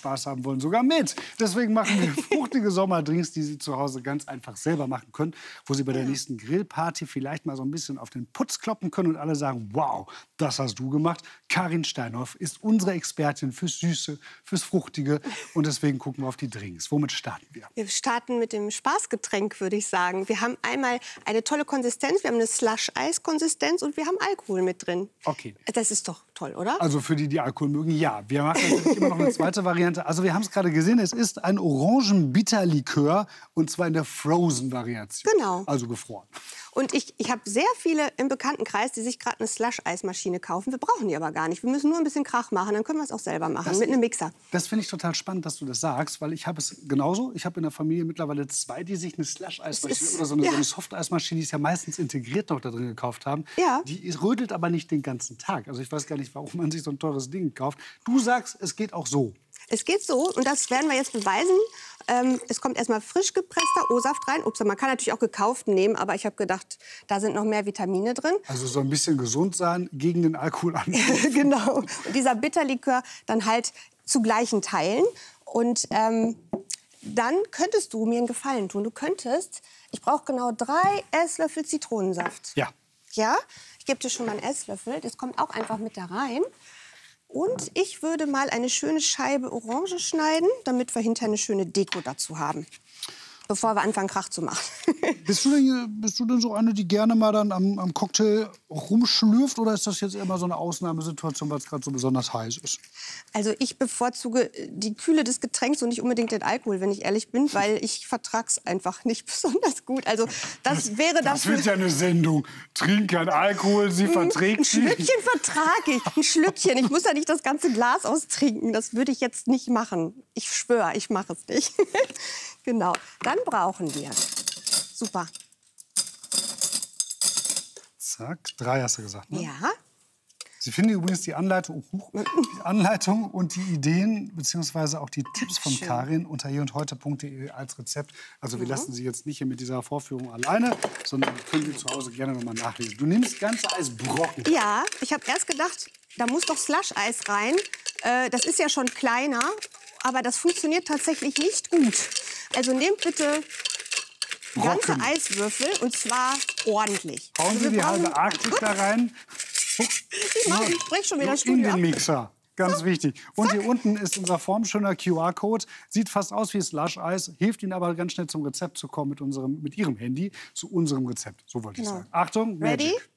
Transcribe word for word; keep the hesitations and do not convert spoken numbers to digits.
Spaß haben wollen, sogar mit. Deswegen machen wir fruchtige Sommerdrinks, die Sie zu Hause ganz einfach selber machen können, wo Sie bei der nächsten Grillparty vielleicht mal so ein bisschen auf den Putz kloppen können und alle sagen, wow, das hast du gemacht. Karin Steinhoff ist unsere Expertin fürs Süße, fürs Fruchtige und deswegen gucken wir auf die Drinks. Womit starten wir? Wir starten mit dem Spaßgetränk, würde ich sagen. Wir haben einmal eine tolle Konsistenz, wir haben eine Slush-Eis-Konsistenz und wir haben Alkohol mit drin. Okay. Das ist doch toll, oder? Also für die, die Alkohol mögen, ja. Wir machen natürlich immer noch eine zweite Variante. Also wir haben es gerade gesehen, es ist ein Orangenbitterlikör und zwar in der Frozen-Variation. Genau. Also gefroren. Und ich, ich habe sehr viele im Bekanntenkreis, die sich gerade eine Slush-Eismaschine kaufen. Wir brauchen die aber gar nicht. Wir müssen nur ein bisschen Krach machen, dann können wir es auch selber machen, Das mit einem Mixer. Das finde ich total spannend, dass du das sagst, weil ich habe es genauso. Ich habe in der Familie mittlerweile zwei, die sich eine Slush-Eismaschine oder so eine, ja. so eine Soft-Eismaschine, die ist ja meistens integriert noch da drin gekauft haben. Ja. Die rödelt aber nicht den ganzen Tag. Also ich weiß gar nicht, warum man sich so ein teures Ding kauft. Du sagst, es geht auch so. Es geht so, und das werden wir jetzt beweisen. Ähm, es kommt erstmal frisch gepresster O-Saft rein. Ups, man kann natürlich auch gekauften nehmen, aber ich habe gedacht, da sind noch mehr Vitamine drin. Also so ein bisschen gesund sein gegen den Alkohol an. Genau. Und dieser Bitterlikör dann halt zu gleichen Teilen. Und ähm, dann könntest du mir einen Gefallen tun. Du könntest, ich brauche genau drei Esslöffel Zitronensaft. Ja. Ja, ich gebe dir schon mal einen Esslöffel. Das kommt auch einfach mit da rein. Und ich würde mal eine schöne Scheibe Orange schneiden, damit wir hinterher eine schöne Deko dazu haben, bevor wir anfangen, Krach zu machen. Bist du denn, bist du denn so eine, die gerne mal dann am, am Cocktail rumschlürft? Oder ist das jetzt immer so eine Ausnahmesituation, weil es gerade so besonders heiß ist? Also ich bevorzuge die Kühle des Getränks und nicht unbedingt den Alkohol, wenn ich ehrlich bin, weil ich vertrag's einfach nicht besonders gut. Also das wäre das. Das wird ja eine Sendung. Trink kein Alkohol, sie verträgt Ein Schlückchen vertrage ich. Ein Schlückchen. Ich muss ja nicht das ganze Glas austrinken. Das würde ich jetzt nicht machen. Ich schwöre, ich mache es nicht. Genau. Dann brauchen wir. Super. Zack, drei hast du gesagt, ne? Ja. Sie finden übrigens die Anleitung, huch, die Anleitung und die Ideen bzw. auch die Tipps von Schön. Karin unter hier und heute punkt de als Rezept. Also wir lassen Sie jetzt nicht hier mit dieser Vorführung alleine, sondern können Sie zu Hause gerne noch mal nachlesen. Du nimmst ganze Eisbrocken. Ja, ich habe erst gedacht, da muss doch Slush-Eis rein. Äh, das ist ja schon kleiner, aber das funktioniert tatsächlich nicht gut. Also nehmt bitte ganze Brocken. Eiswürfel und zwar ordentlich. Hauen Also Sie wir die brauchen- halbe Arktik da rein. Ich mache, ich brech schon wieder In Studio den ab. Mixer. Ganz wichtig. Und hier unten ist unser formschöner Q R-Code. Sieht fast aus wie Slush-Eis, hilft Ihnen aber ganz schnell zum Rezept zu kommen mit, unserem, mit Ihrem Handy zu unserem Rezept. So wollte ich Genau. sagen. Achtung, Ready? Magic.